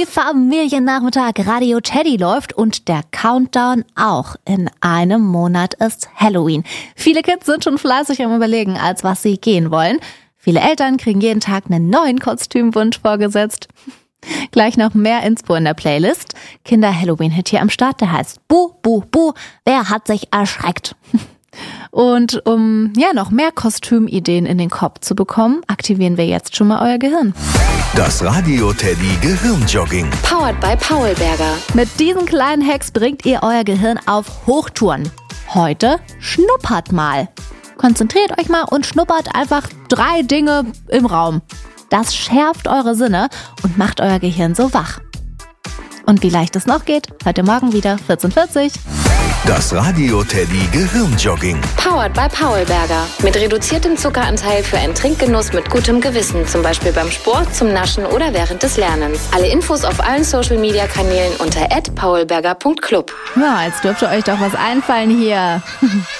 Happy Familiennachmittag, Radio Teddy läuft und der Countdown auch. In einem Monat ist Halloween. Viele Kids sind schon fleißig am Überlegen, als was sie gehen wollen. Viele Eltern kriegen jeden Tag einen neuen Kostümwunsch vorgesetzt. Gleich noch mehr Inspo in der Playlist. Kinder-Halloween-Hit hier am Start, der heißt Buh, Buh, Buh, wer hat sich erschreckt? Und um noch mehr Kostümideen in den Kopf zu bekommen, aktivieren wir jetzt schon mal euer Gehirn. Das Radio Teddy Gehirnjogging. Powered by Paulberger. Mit diesen kleinen Hacks bringt ihr euer Gehirn auf Hochtouren. Heute schnuppert mal. Konzentriert euch mal und schnuppert einfach 3 Dinge im Raum. Das schärft eure Sinne und macht euer Gehirn so wach. Und wie leicht es noch geht, heute Morgen wieder 14:40 Uhr. Das Radio Teddy Gehirnjogging. Powered by Paulberger. Mit reduziertem Zuckeranteil für einen Trinkgenuss mit gutem Gewissen. Zum Beispiel beim Sport, zum Naschen oder während des Lernens. Alle Infos auf allen Social-Media-Kanälen unter @paulberger.club. Ja, jetzt dürfte euch doch was einfallen hier.